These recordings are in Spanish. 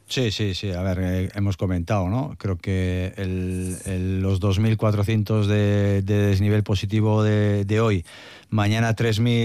Sí. A ver, hemos comentado, ¿no? Creo que los 2.400 de desnivel positivo de hoy, mañana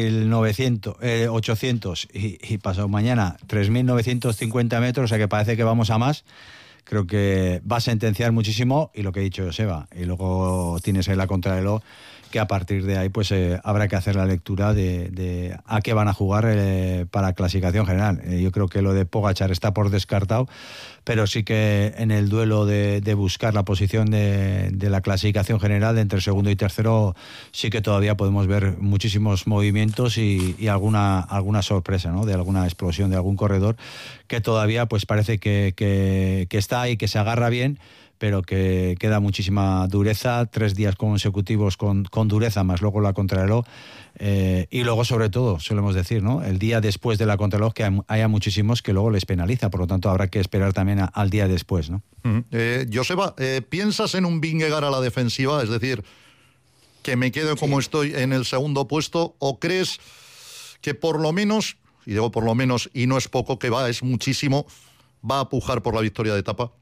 3.800 y pasado mañana 3.950 metros, o sea que parece que vamos a más. Creo que va a sentenciar muchísimo, y lo que he dicho Joseba, y luego tienes ahí la contrarreloj, que a partir de ahí pues habrá que hacer la lectura de a qué van a jugar para clasificación general. Yo creo que lo de Pogačar está por descartado, pero sí que en el duelo de buscar la posición de la clasificación general de entre segundo y tercero, sí que todavía podemos ver muchísimos movimientos y alguna sorpresa, ¿no? De alguna explosión de algún corredor que todavía pues parece que está ahí, que se agarra bien, pero que queda muchísima dureza, 3 días consecutivos con dureza, más luego la contrarreloj, y luego sobre todo, solemos decir, ¿no? El día después de la contrarreloj, que haya muchísimos que luego les penaliza, por lo tanto habrá que esperar también al día después, ¿no? Joseba, ¿piensas en un Vingegaard a la defensiva? Es decir, que me quedo como estoy en el segundo puesto, ¿o crees que por lo menos, y digo por lo menos, y no es poco, que es muchísimo, va a pujar por la victoria de etapa?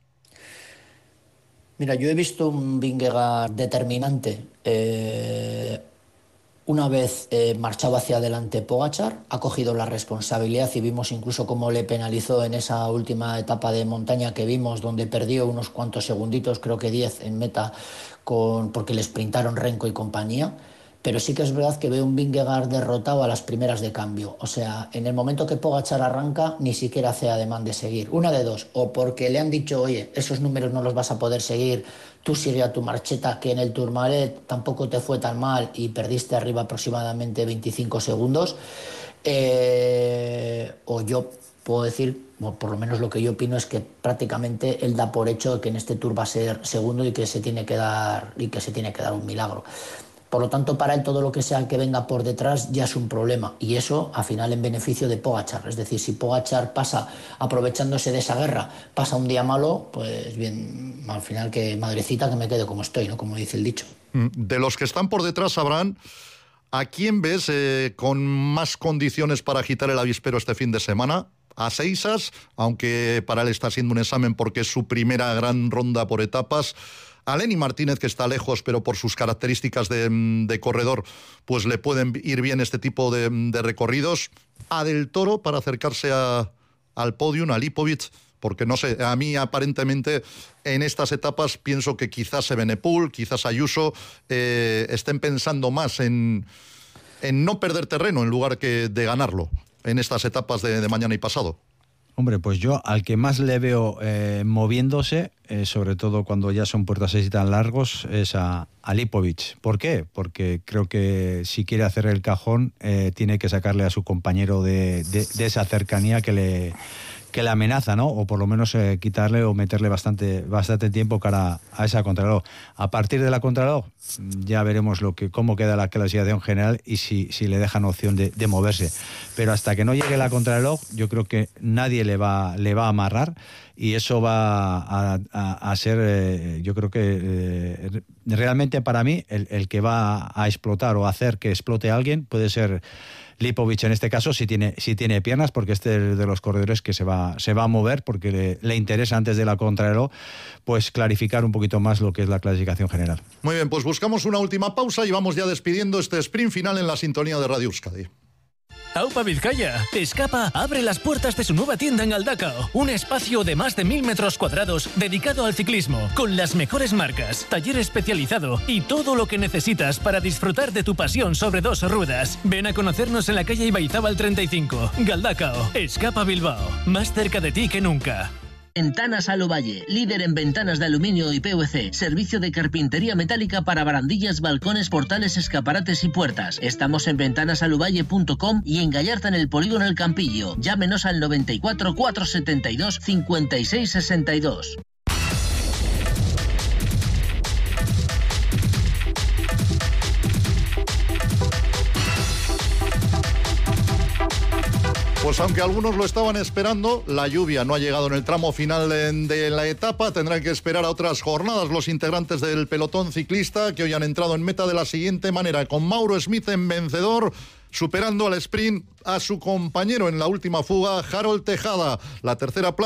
Mira, yo he visto un Vingegaard determinante. Una vez marchaba hacia adelante Pogačar, ha cogido la responsabilidad y vimos incluso cómo le penalizó en esa última etapa de montaña que vimos, donde perdió unos cuantos segunditos, creo que 10 en meta, porque le sprintaron Renko y compañía. Pero sí que es verdad que veo un Vingegaard derrotado a las primeras de cambio. O sea, en el momento que Pogačar arranca, ni siquiera hace ademán de seguir. Una de dos, o porque le han dicho, oye, esos números no los vas a poder seguir, tú sigue a tu marcheta, que en el Tourmalet tampoco te fue tan mal y perdiste arriba aproximadamente 25 segundos. O yo puedo decir, bueno, por lo menos lo que yo opino es que prácticamente él da por hecho que en este Tour va a ser segundo y que se tiene que dar un milagro. Por lo tanto, para él todo lo que sea que venga por detrás ya es un problema, y eso al final en beneficio de Pogačar. Es decir, si Pogačar pasa aprovechándose de esa guerra, pasa un día malo, pues bien, al final que madrecita que me quede como estoy, ¿no? Como dice el dicho. De los que están por detrás, Abraham, ¿a quién ves con más condiciones para agitar el avispero este fin de semana? A Seisas, aunque para él está siendo un examen porque es su primera gran ronda por etapas. A Lenny Martínez, que está lejos, pero por sus características de corredor, pues le pueden ir bien este tipo de recorridos. A Del Toro, para acercarse al podium, a Lipovic, porque no sé, a mí aparentemente en estas etapas pienso que quizás Evenepoel, quizás Ayuso, estén pensando más en no perder terreno en lugar que de ganarlo en estas etapas de mañana y pasado. Hombre, pues yo al que más le veo moviéndose, sobre todo cuando ya son puertas 6 y tan largos, es a Lipovic. ¿Por qué? Porque creo que si quiere hacer el cajón, tiene que sacarle a su compañero de esa cercanía que le amenaza, ¿no? O por lo menos quitarle o meterle bastante tiempo cara a esa contrarreloj. A partir de la contrarreloj ya veremos cómo queda la clasificación general y si le dejan opción de moverse. Pero hasta que no llegue la contrarreloj, yo creo que nadie le va a amarrar, y eso va a ser, yo creo que realmente para mí el que va a explotar o hacer que explote a alguien puede ser Lipovic en este caso, si tiene piernas, porque este es de los corredores que se va a mover, porque le interesa antes de la contrarreloj pues clarificar un poquito más lo que es la clasificación general. Muy bien, pues buscamos una última pausa y vamos ya despidiendo este sprint final en la sintonía de Radio Euskadi. Aupa Vizcaya. Escapa abre las puertas de su nueva tienda en Galdakao. Un espacio de más de 1.000 metros cuadrados dedicado al ciclismo, con las mejores marcas, taller especializado y todo lo que necesitas para disfrutar de tu pasión sobre 2 ruedas. Ven a conocernos en la calle Ibaizábal 35. Galdakao. Escapa Bilbao. Más cerca de ti que nunca. Ventanas Alovalle, líder en ventanas de aluminio y PVC, servicio de carpintería metálica para barandillas, balcones, portales, escaparates y puertas. Estamos en ventanasalovalle.com y en Gallarta en el Polígono El Campillo. Llámenos al 94 472 56 62. Pues aunque algunos lo estaban esperando, la lluvia no ha llegado en el tramo final de la etapa. Tendrán que esperar a otras jornadas los integrantes del pelotón ciclista, que hoy han entrado en meta de la siguiente manera, con Mauro Smith en vencedor, superando al sprint a su compañero en la última fuga, Harold Tejada. La tercera plaza